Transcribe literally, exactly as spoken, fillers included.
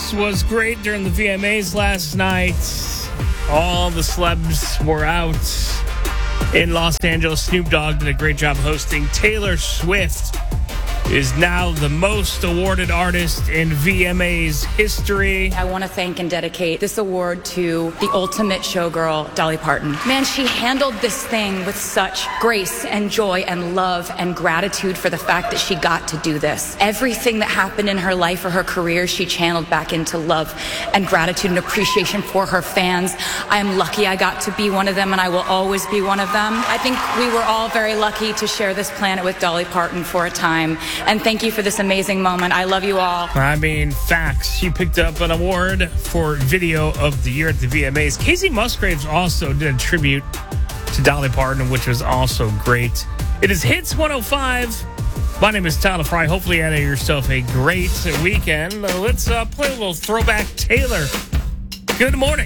This was great during the V M As last night. All the celebs were out in Los Angeles. Snoop Dogg did a great job hosting. Taylor Swift is now the most awarded artist in V M A's history. I want to thank and dedicate this award to the ultimate showgirl, Dolly Parton. Man, she handled this thing with such grace and joy and love and gratitude for the fact that she got to do this. Everything that happened in her life or her career, she channeled back into love and gratitude and appreciation for her fans. I am lucky I got to be one of them, and I will always be one of them. I think we were all very lucky to share this planet with Dolly Parton for a time. And thank you for this amazing moment. I love you all. I mean, facts. She picked up an award for Video of the Year at the V M As. Casey Musgraves also did a tribute to Dolly Parton, which was also great. It is Hits one oh five. My name is Tyler Fry. Hopefully you had yourself a great weekend. Uh, let's uh, play a little throwback Taylor. Good morning.